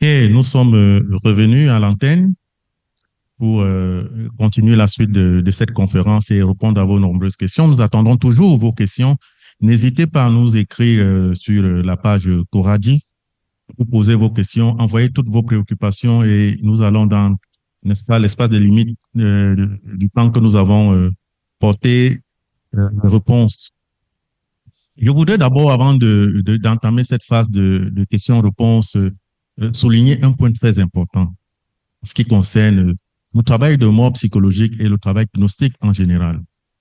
Et nous sommes revenus à l'antenne pour continuer la suite de cette conférence et répondre à vos nombreuses questions. Nous attendons toujours vos questions. N'hésitez pas à nous écrire sur la page Coradi pour poser vos questions, envoyez toutes vos préoccupations et nous allons dans, n'est-ce pas, l'espace de limite du temps que nous avons porté les réponses. Je voudrais d'abord, avant d'entamer cette phase de questions-réponses, souligner un point très important, ce qui concerne le travail de mort psychologique et le travail gnostique en général.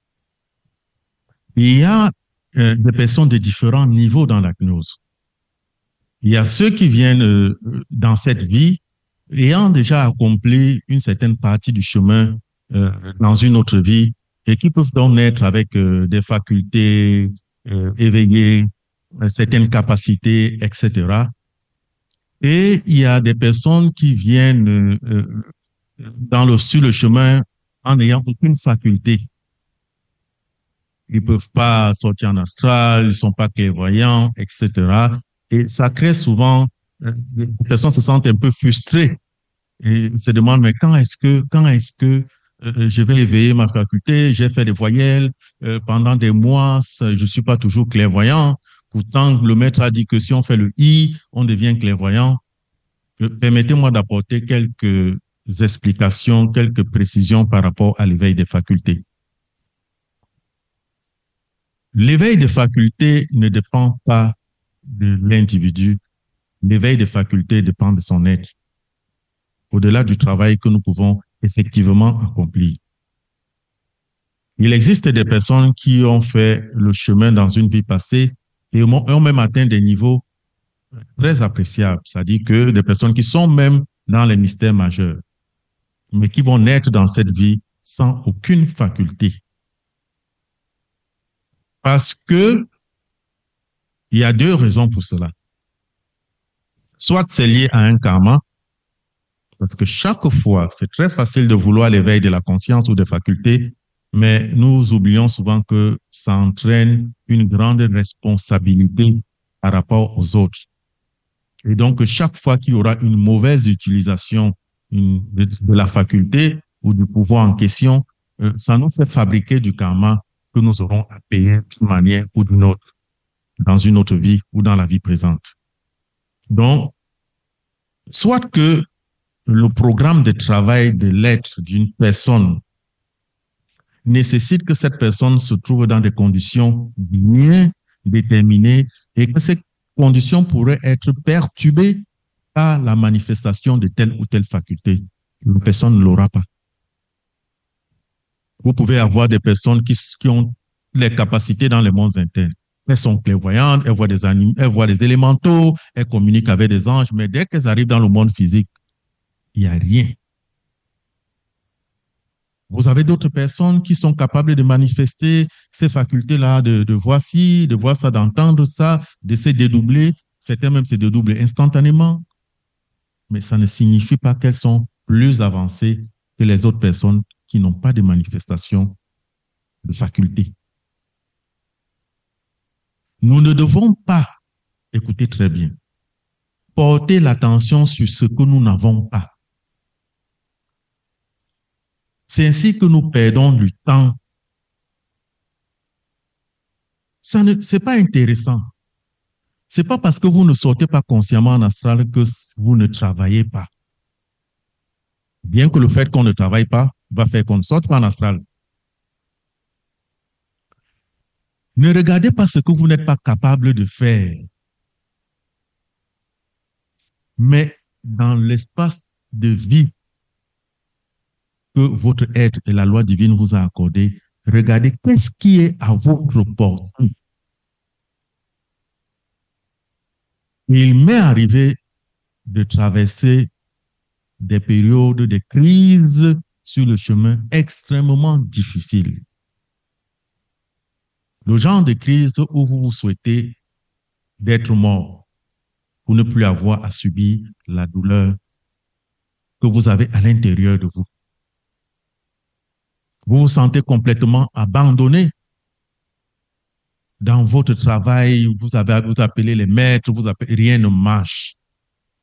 Il y a des personnes de différents niveaux dans la gnose. Il y a ceux qui viennent dans cette vie ayant déjà accompli une certaine partie du chemin dans une autre vie et qui peuvent donc naître avec des facultés éveillées, certaines capacités, etc. Et il y a des personnes qui viennent sur le chemin en n'ayant aucune faculté. Ils ne peuvent pas sortir en astral, ils ne sont pas clairvoyants, etc. Et ça crée souvent, les personnes se sentent un peu frustrées et se demandent, mais quand est-ce que je vais éveiller ma faculté? J'ai fait des voyelles pendant des mois, je ne suis pas toujours clairvoyant. Pourtant, le maître a dit que si on fait le I, on devient clairvoyant. Permettez-moi d'apporter quelques explications, quelques précisions par rapport à l'éveil des facultés. L'éveil des facultés ne dépend pas de l'individu. L'éveil des facultés dépend de son être, au-delà du travail que nous pouvons effectivement accomplir. Il existe des personnes qui ont fait le chemin dans une vie passée et ont même atteint des niveaux très appréciables, c'est-à-dire que des personnes qui sont même dans les mystères majeurs, mais qui vont naître dans cette vie sans aucune faculté. Parce que il y a deux raisons pour cela. Soit c'est lié à un karma, parce que chaque fois, c'est très facile de vouloir l'éveil de la conscience ou des facultés, mais nous oublions souvent que ça entraîne une grande responsabilité par rapport aux autres. Et donc, chaque fois qu'il y aura une mauvaise utilisation de la faculté ou du pouvoir en question, ça nous fait fabriquer du karma que nous aurons à payer d'une manière ou d'une autre, dans une autre vie ou dans la vie présente. Donc, soit que le programme de travail de l'être d'une personne nécessite que cette personne se trouve dans des conditions bien déterminées et que ces conditions pourraient être perturbées par la manifestation de telle ou telle faculté. La personne ne l'aura pas. Vous pouvez avoir des personnes qui ont les capacités dans les mondes internes. Elles sont clairvoyantes, elles voient des animaux, elles voient des élémentaux, elles communiquent avec des anges, mais dès qu'elles arrivent dans le monde physique, il n'y a rien. Vous avez d'autres personnes qui sont capables de manifester ces facultés-là, de voir ci, de voir ça, d'entendre ça, de se dédoubler. Certains même se dédoublent instantanément. Mais ça ne signifie pas qu'elles sont plus avancées que les autres personnes qui n'ont pas de manifestation de facultés. Nous ne devons pas, écoutez très bien, porter l'attention sur ce que nous n'avons pas. C'est ainsi que nous perdons du temps. Ce n'est pas intéressant. Ce n'est pas parce que vous ne sortez pas consciemment en astral que vous ne travaillez pas. Bien que le fait qu'on ne travaille pas va faire qu'on ne sorte pas en astral. Ne regardez pas ce que vous n'êtes pas capable de faire. Mais dans l'espace de vie que votre être et la loi divine vous a accordé, regardez qu'est-ce qui est à votre portée. Il m'est arrivé de traverser des périodes de crise sur le chemin extrêmement difficiles. Le genre de crise où vous vous souhaitez d'être mort pour ne plus avoir à subir la douleur que vous avez à l'intérieur de vous. Vous vous sentez complètement abandonné dans votre travail, vous appelez les maîtres, rien ne marche.